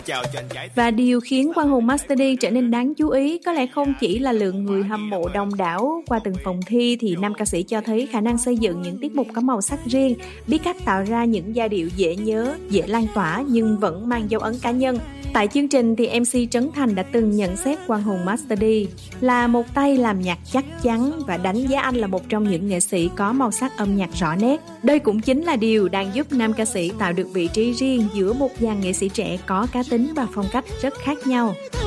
Và điều khiến Quang Hùng Master D trở nên đáng chú ý có lẽ không chỉ là lượng người hâm mộ đông đảo. Qua từng phòng thi thì nam ca sĩ cho thấy khả năng xây dựng những tiết mục có màu sắc riêng, biết cách tạo ra những giai điệu dễ nhớ, dễ lan tỏa nhưng vẫn mang dấu ấn cá nhân. Tại chương trình thì MC Trấn Thành đã từng nhận xét Quang Hùng Master D là một tay làm nhạc chắc chắn và đánh giá anh là một trong những nghệ sĩ có màu sắc âm nhạc rõ nét. Đây cũng chính là điều đang giúp nam ca sĩ tạo được vị trí riêng giữa một dàn nghệ sĩ trẻ có cá tính và phong cách rất khác nhau.